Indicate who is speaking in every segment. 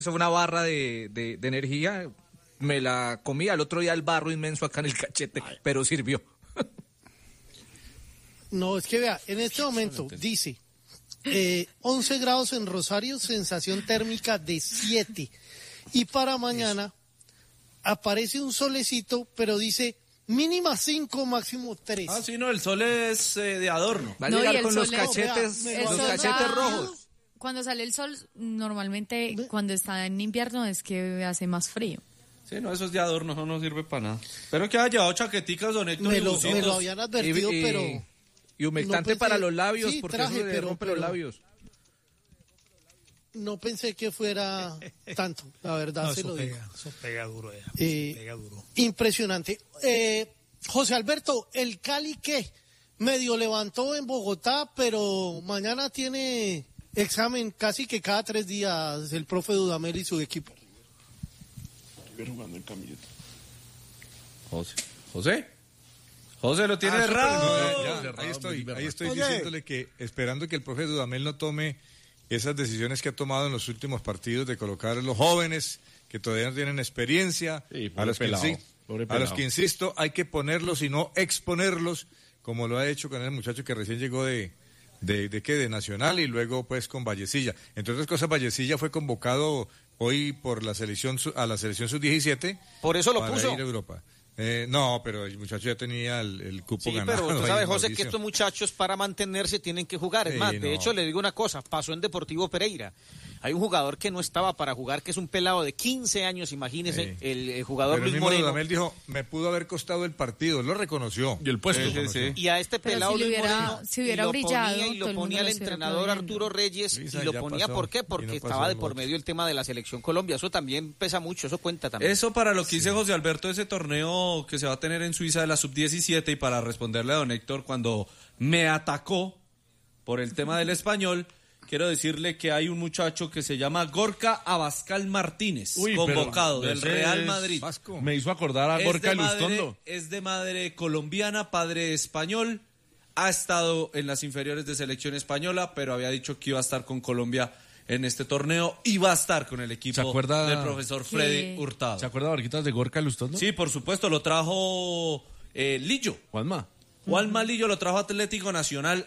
Speaker 1: una barra de energía, me la comí al otro día el barro inmenso acá en el cachete, pero sirvió.
Speaker 2: No, es que vea, en este momento dice 11 grados en Rosario, sensación térmica de 7. Y para mañana aparece un solecito, pero dice mínima 5, máximo 3.
Speaker 3: Ah, sí, no, el sol es de adorno.
Speaker 1: Va a llegar con los cachetes, rojos.
Speaker 4: Cuando sale el sol, normalmente cuando está en invierno es que hace más frío.
Speaker 3: Sí, no, eso es de adorno, eso no sirve para nada. Pero que haya llevado chaqueticas, don Héctor.
Speaker 2: Me lo habían advertido, pero...
Speaker 1: Y humectante para los labios,
Speaker 2: sí,
Speaker 1: porque
Speaker 2: traje,
Speaker 1: eso le rompe los labios.
Speaker 2: No pensé que fuera tanto, la verdad no, se lo digo.
Speaker 5: Eso pega duro ya. Pega duro.
Speaker 2: Impresionante. José Alberto, ¿el Cali qué? Medio levantó en Bogotá, pero mañana tiene examen casi que cada 3 días el profe Dudamel y su equipo.
Speaker 3: Jugando en camilleta. José, lo tiene errado.
Speaker 6: Ahí estoy diciéndole que esperando que el profe Dudamel no tome esas decisiones que ha tomado en los últimos partidos de colocar a los jóvenes que todavía no tienen experiencia, sí, a los que insisto, hay que ponerlos y no exponerlos, como lo ha hecho con el muchacho que recién llegó de Nacional y luego pues con Vallecilla. Entre otras cosas, Vallecilla fue convocado hoy por la selección a la selección sub-17.
Speaker 7: Por eso lo
Speaker 6: para
Speaker 7: puso.
Speaker 6: Ir a Europa. No, pero el muchacho ya tenía el cupo ganado.
Speaker 7: Sí, pero tú sabes, José, que estos muchachos para mantenerse tienen que jugar. Es más, de hecho, le digo una cosa, pasó en Deportivo Pereira. Hay un jugador que no estaba para jugar, que es un pelado de 15 años, imagínese, el jugador pero Luis Moreno.
Speaker 6: Dudamel dijo, me pudo haber costado el partido, lo reconoció.
Speaker 3: Y el puesto.
Speaker 7: Sí. Y a este pelado
Speaker 4: si
Speaker 7: Luis Moreno,
Speaker 4: si hubiera brillado,
Speaker 7: y lo ponía el entrenador Arturo Reyes,
Speaker 6: Luisa,
Speaker 7: y lo ponía,
Speaker 6: pasó,
Speaker 7: ¿por qué? Porque estaba de por medio el tema de la selección Colombia. Eso también pesa mucho, eso cuenta también.
Speaker 3: Eso para lo que dice José Alberto, ese torneo que se va a tener en Suiza de la sub-17, y para responderle a don Héctor cuando me atacó por el tema del español, quiero decirle que hay un muchacho que se llama Gorka Abascal Martínez, convocado del Real Madrid.
Speaker 5: Vasco. Me hizo acordar a Gorka Lustondo.
Speaker 3: Es de madre colombiana, padre español, ha estado en las inferiores de selección española, pero había dicho que iba a estar con Colombia en este torneo y va a estar con el equipo del profesor Freddy Hurtado.
Speaker 5: ¿Se acuerda, Barquitas, de Gorka Lustondo?
Speaker 3: Sí, por supuesto, lo trajo Lillo.
Speaker 5: Juanma
Speaker 3: Lillo lo trajo Atlético Nacional,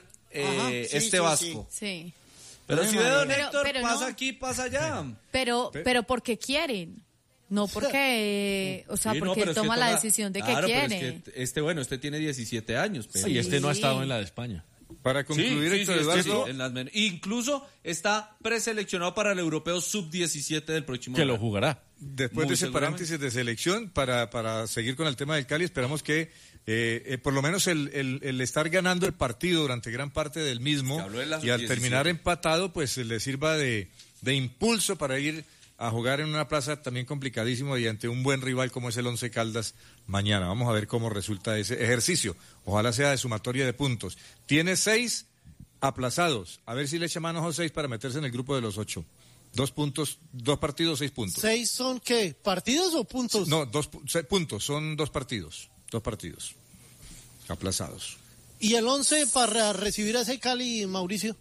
Speaker 3: Vasco.
Speaker 4: Sí.
Speaker 3: Pero si ve don Héctor, pasa
Speaker 4: no.
Speaker 3: Aquí, pasa allá.
Speaker 4: Pero porque quieren. No porque, porque él toma la decisión de que quiere.
Speaker 3: Pero es que este tiene 17 años. Pero.
Speaker 5: Sí, no ha estado en la de España.
Speaker 6: Para concluir, Eduardo,
Speaker 3: incluso está preseleccionado para el Europeo Sub-17 del próximo
Speaker 5: año. Que lo jugará.
Speaker 6: Después de ese paréntesis de selección, para seguir con el tema del Cali, esperamos que por lo menos el estar ganando el partido durante gran parte del mismo y al terminar empatado, pues le sirva de impulso para ir a jugar en una plaza también complicadísima y ante un buen rival como es el Once Caldas mañana. Vamos a ver cómo resulta ese ejercicio. Ojalá sea de sumatoria de puntos. Tiene 6 aplazados. A ver si le echa mano a 6 para meterse en el grupo de los 8. 2 partidos, 6 puntos.
Speaker 2: ¿6 son qué? ¿Partidos o puntos?
Speaker 6: No, 6 puntos, son 2 partidos. 2 partidos aplazados.
Speaker 2: ¿Y el 11 para recibir a ese Cali, Mauricio?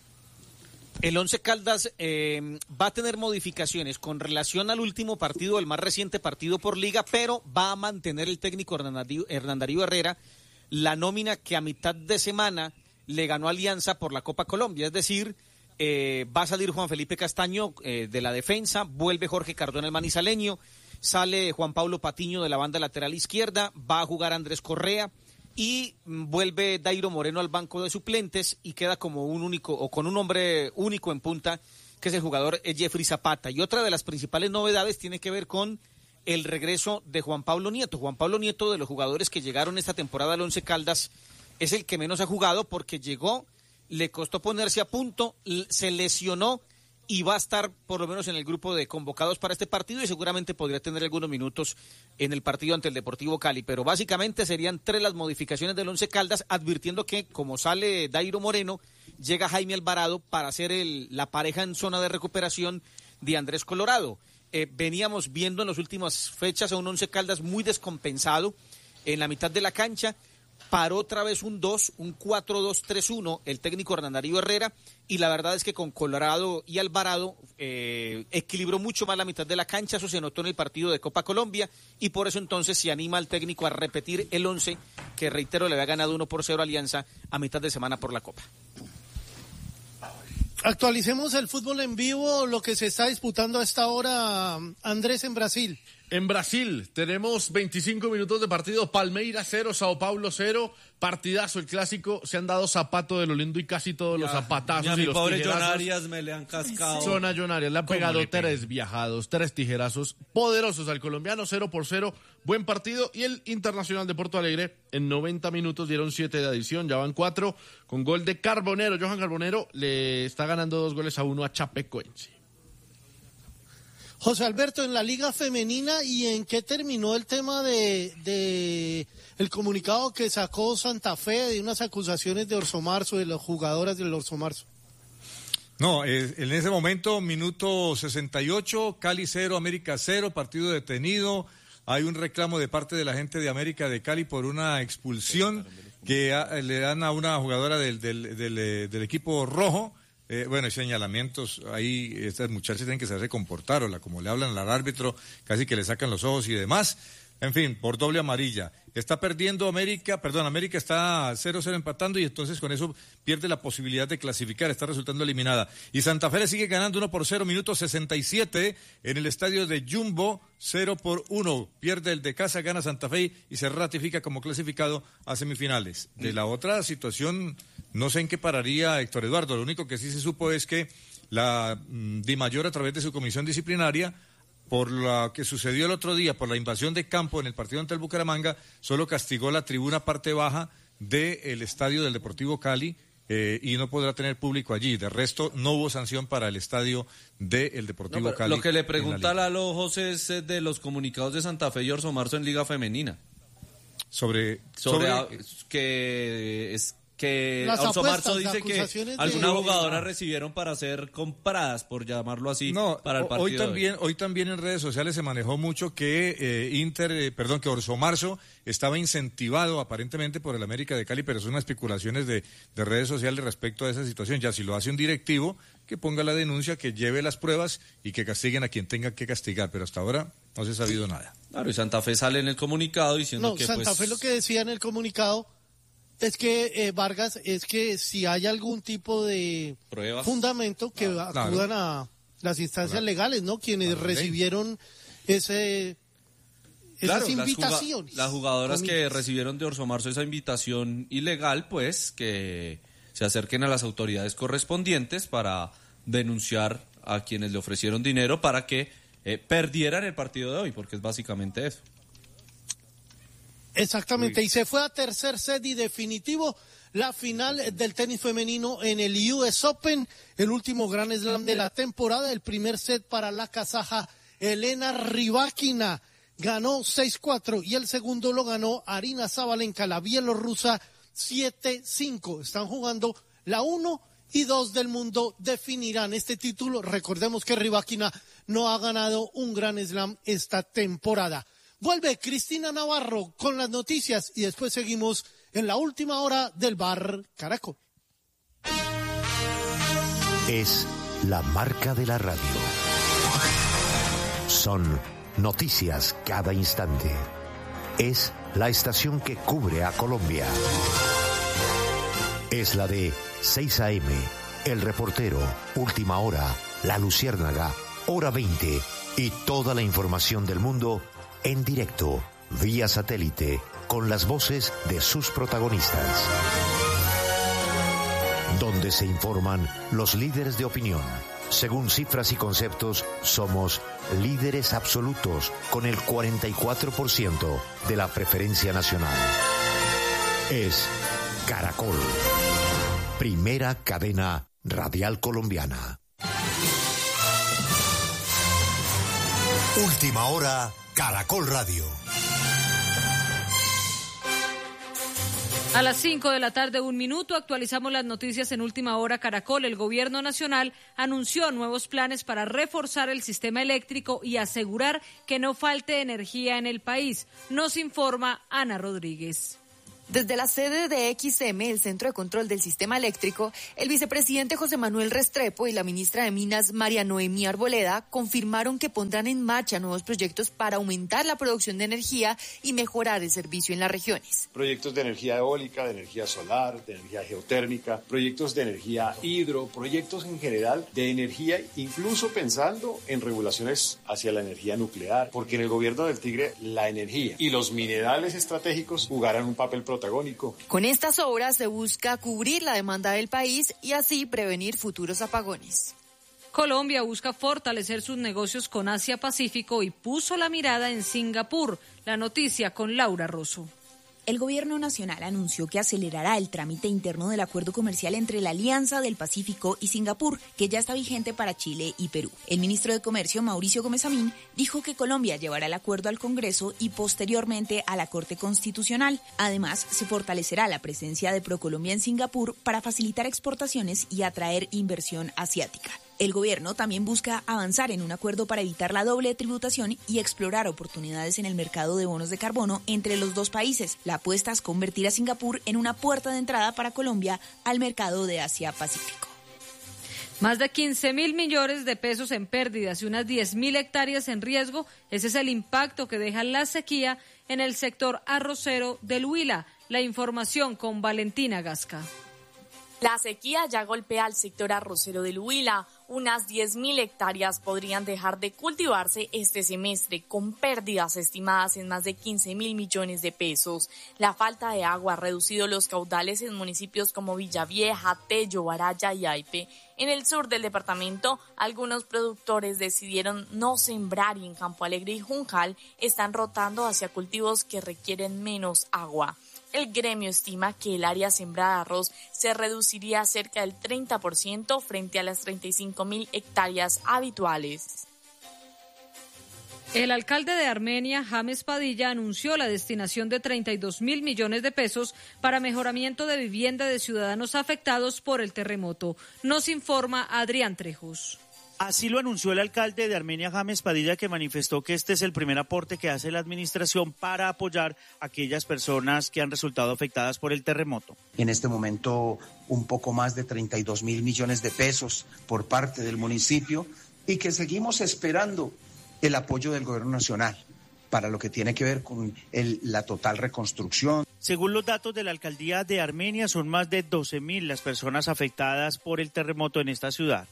Speaker 7: El Once Caldas va a tener modificaciones con relación al último partido, el más reciente partido por liga, pero va a mantener el técnico Hernán Darío Herrera la nómina que a mitad de semana le ganó Alianza por la Copa Colombia. Es decir, va a salir Juan Felipe Castaño de la defensa, vuelve Jorge Cardona el manizaleño, sale Juan Pablo Patiño de la banda lateral izquierda, va a jugar Andrés Correa, y vuelve Dairo Moreno al banco de suplentes y queda como un único, o con un hombre único en punta, que es el jugador Jeffrey Zapata. Y otra de las principales novedades tiene que ver con el regreso de Juan Pablo Nieto. Juan Pablo Nieto, de los jugadores que llegaron esta temporada al Once Caldas, es el que menos ha jugado porque llegó, le costó ponerse a punto, se lesionó y va a estar por lo menos en el grupo de convocados para este partido y seguramente podría tener algunos minutos en el partido ante el Deportivo Cali, pero básicamente serían 3 las modificaciones del Once Caldas, advirtiendo que como sale Dairo Moreno, llega Jaime Alvarado para ser la pareja en zona de recuperación de Andrés Colorado. Veníamos viendo en las últimas fechas a un Once Caldas muy descompensado en la mitad de la cancha, paró otra vez un 4-2-3-1 el técnico Hernán Darío Herrera, y la verdad es que con Colorado y Alvarado equilibró mucho más la mitad de la cancha. Eso se notó en el partido de Copa Colombia, y por eso entonces se anima al técnico a repetir el 11 que, reitero, le había ganado 1-0 a Alianza a mitad de semana por la Copa.
Speaker 2: Actualicemos el fútbol en vivo, lo que se está disputando a esta hora, Andrés, en Brasil.
Speaker 5: En Brasil tenemos 25 minutos de partido, Palmeiras 0, Sao Paulo 0, partidazo el clásico, se han dado zapato de lo lindo y casi todos los zapatazos y los
Speaker 3: pobre
Speaker 5: tijerazos.
Speaker 3: John Arias me le han cascado.
Speaker 5: Zona John Arias, le han pegado 3 viajados, 3 tijerazos poderosos al colombiano, 0-0, buen partido, y el Internacional de Porto Alegre en 90 minutos dieron 7 de adición, ya van 4, con gol de Carbonero. Johan Carbonero le está ganando 2-1 a Chapecoense.
Speaker 2: José Alberto, en la Liga Femenina, ¿y en qué terminó el tema de el comunicado que sacó Santa Fe de unas acusaciones de Orso Marzo, de las jugadoras del Orso Marzo?
Speaker 6: No, en ese momento, minuto 68, Cali 0, América 0, partido detenido. Hay un reclamo de parte de la gente de América de Cali por una expulsión que le dan a una jugadora del equipo rojo. Bueno, señalamientos, ahí estas muchachas tienen que saberse comportar, como le hablan al árbitro, casi que le sacan los ojos y demás. En fin, por doble amarilla. Está perdiendo América está 0-0 empatando, y entonces con eso pierde la posibilidad de clasificar, está resultando eliminada. Y Santa Fe le sigue ganando 1-0, minuto 67, en el estadio de Jumbo, 0-1. Pierde el de casa, gana Santa Fe y se ratifica como clasificado a semifinales. De la otra situación, no sé en qué pararía Héctor Eduardo. Lo único que sí se supo es que la DIMAYOR, a través de su comisión disciplinaria, por lo que sucedió el otro día, por la invasión de campo en el partido ante el Bucaramanga, solo castigó la tribuna parte baja del estadio del Deportivo Cali, y no podrá tener público allí. De resto, no hubo sanción para el estadio del Deportivo Cali.
Speaker 3: Lo que le pregunta Lalo, José, es de los comunicados de Santa Fe y Orso Marzo en Liga Femenina.
Speaker 6: Sobre
Speaker 3: que Orso Marzo dice que algunas jugadoras recibieron para ser compradas, por llamarlo así, para el partido.
Speaker 6: Hoy también en redes sociales se manejó mucho que que Orso Marzo estaba incentivado aparentemente por el América de Cali, pero son unas especulaciones de redes sociales respecto a esa situación. Ya si lo hace un directivo, que ponga la denuncia, que lleve las pruebas y que castiguen a quien tenga que castigar, pero hasta ahora no se ha sabido nada.
Speaker 3: Claro, y Santa Fe sale en el comunicado diciendo que
Speaker 2: Santa Fe lo que decía en el comunicado es que, Vargas, es que si hay algún tipo de
Speaker 3: pruebas,
Speaker 2: fundamento, que acudan a las instancias legales, ¿no? Quienes recibieron esas invitaciones.
Speaker 3: Las jugadoras que recibieron de Orso Marzo esa invitación ilegal, pues, que se acerquen a las autoridades correspondientes para denunciar a quienes le ofrecieron dinero para que perdieran el partido de hoy, porque es básicamente eso.
Speaker 2: Exactamente, y se fue a tercer set y definitivo la final del tenis femenino en el US Open, el último Grand Slam de la temporada. El primer set para la kazaja Elena Rybakina, ganó 6-4, y el segundo lo ganó Arina Sabalenka, la bielorrusa, 7-5. Están jugando la 1 y 2 del mundo, definirán este título. Recordemos que Rybakina no ha ganado un Grand Slam esta temporada. Vuelve Cristina Navarro con las noticias y después seguimos en la última hora del Bar Caracol.
Speaker 8: Es la marca de la radio. Son noticias cada instante. Es la estación que cubre a Colombia. Es la de 6 AM, El Reportero, Última Hora, La Luciérnaga, Hora 20 y toda la información del mundo en directo, vía satélite, con las voces de sus protagonistas. Donde se informan los líderes de opinión. Según cifras y conceptos, somos líderes absolutos con el 44% de la preferencia nacional. Es Caracol, primera cadena radial colombiana. Última hora, Caracol Radio.
Speaker 4: A las 5 de la tarde, 1 minuto, actualizamos las noticias en Última Hora Caracol. El Gobierno Nacional anunció nuevos planes para reforzar el sistema eléctrico y asegurar que no falte energía en el país. Nos informa Ana Rodríguez.
Speaker 9: Desde la sede de XM, el Centro de Control del Sistema Eléctrico, el vicepresidente José Manuel Restrepo y la ministra de Minas, María Noemí Arboleda, confirmaron que pondrán en marcha nuevos proyectos para aumentar la producción de energía y mejorar el servicio en las regiones.
Speaker 10: Proyectos de energía eólica, de energía solar, de energía geotérmica, proyectos de energía hidro, proyectos en general de energía, incluso pensando en regulaciones hacia la energía nuclear, porque en el gobierno del Tigre la energía y los minerales estratégicos jugarán un papel protagónico.
Speaker 9: Con estas obras se busca cubrir la demanda del país y así prevenir futuros apagones.
Speaker 4: Colombia busca fortalecer sus negocios con Asia-Pacífico y puso la mirada en Singapur. La noticia con Laura Rosso.
Speaker 11: El gobierno nacional anunció que acelerará el trámite interno del acuerdo comercial entre la Alianza del Pacífico y Singapur, que ya está vigente para Chile y Perú. El ministro de Comercio, Mauricio Gómez Amín, dijo que Colombia llevará el acuerdo al Congreso y posteriormente a la Corte Constitucional. Además, se fortalecerá la presencia de ProColombia en Singapur para facilitar exportaciones y atraer inversión asiática. El gobierno también busca avanzar en un acuerdo para evitar la doble tributación y explorar oportunidades en el mercado de bonos de carbono entre los dos países. La apuesta es convertir a Singapur en una puerta de entrada para Colombia al mercado de Asia-Pacífico.
Speaker 4: Más de 15.000 millones de pesos en pérdidas y unas 10.000 hectáreas en riesgo. Ese es el impacto que deja la sequía en el sector arrocero del Huila. La información con Valentina Gasca.
Speaker 12: La sequía ya golpea al sector arrocero del Huila. Unas 10.000 hectáreas podrían dejar de cultivarse este semestre, con pérdidas estimadas en más de 15.000 millones de pesos. La falta de agua ha reducido los caudales en municipios como Villavieja, Tello, Baraya y Aipe. En el sur del departamento, algunos productores decidieron no sembrar y en Campo Alegre y Juncal están rotando hacia cultivos que requieren menos agua. El gremio estima que el área sembrada de arroz se reduciría cerca del 30% frente a las 35.000 hectáreas habituales.
Speaker 4: El alcalde de Armenia, James Padilla, anunció la destinación de 32.000 millones de pesos para mejoramiento de vivienda de ciudadanos afectados por el terremoto. Nos informa Adrián Trejos.
Speaker 13: Así lo anunció el alcalde de Armenia, James Padilla, que manifestó que este es el primer aporte que hace la administración para apoyar a aquellas personas que han resultado afectadas por el terremoto.
Speaker 14: En este momento, un poco más de 32.000 millones de pesos por parte del municipio y que seguimos esperando el apoyo del gobierno nacional para lo que tiene que ver con la total reconstrucción.
Speaker 13: Según los datos de la alcaldía de Armenia, son más de 12.000 las personas afectadas por el terremoto en esta ciudad.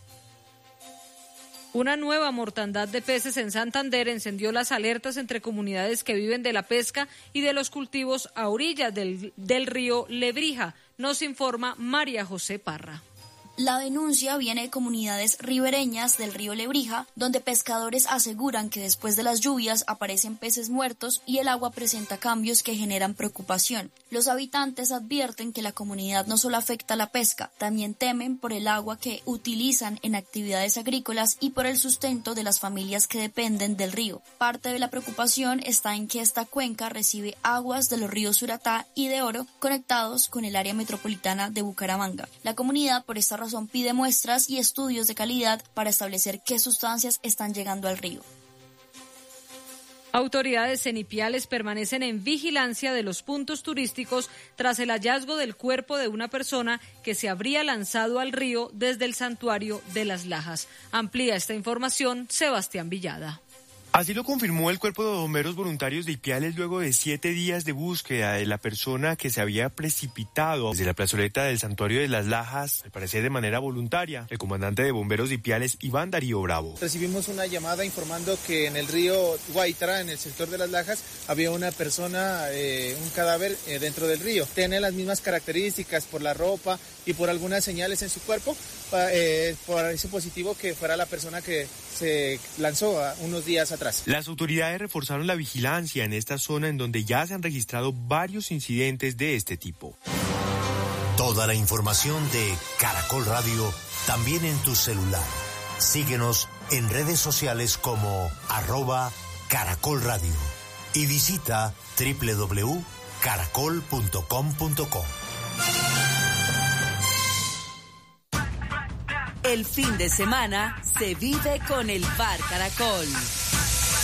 Speaker 4: Una nueva mortandad de peces en Santander encendió las alertas entre comunidades que viven de la pesca y de los cultivos a orillas del río Lebrija. Nos informa María José Parra.
Speaker 15: La denuncia viene de comunidades ribereñas del río Lebrija, donde pescadores aseguran que después de las lluvias aparecen peces muertos y el agua presenta cambios que generan preocupación. Los habitantes advierten que la comunidad no solo afecta la pesca, también temen por el agua que utilizan en actividades agrícolas y por el sustento de las familias que dependen del río. Parte de la preocupación está en que esta cuenca recibe aguas de los ríos Suratá y de Oro conectados con el área metropolitana de Bucaramanga. La comunidad por esta razón pide muestras y estudios de calidad para establecer qué sustancias están llegando al río.
Speaker 4: Autoridades en Ipiales permanecen en vigilancia de los puntos turísticos tras el hallazgo del cuerpo de una persona que se habría lanzado al río desde el santuario de las Lajas. Amplía esta información Sebastián Villada.
Speaker 16: Así lo confirmó el Cuerpo de Bomberos Voluntarios de Ipiales luego de 7 días de búsqueda de la persona que se había precipitado desde la plazoleta del Santuario de las Lajas, al parecer de manera voluntaria. El comandante de Bomberos de Ipiales, Iván Darío Bravo.
Speaker 17: Recibimos una llamada informando que en el río Guaitra, en el sector de las Lajas, había una persona, un cadáver dentro del río. Tiene las mismas características por la ropa y por algunas señales en su cuerpo. Parece positivo que fuera la persona que se lanzó unos días atrás.
Speaker 16: Las autoridades reforzaron la vigilancia en esta zona en donde ya se han registrado varios incidentes de este tipo.
Speaker 8: Toda la información de Caracol Radio también en tu celular. Síguenos en redes sociales como @Caracol Radio y visita www.caracol.com.co.
Speaker 18: El fin de semana se vive con el Bar Caracol.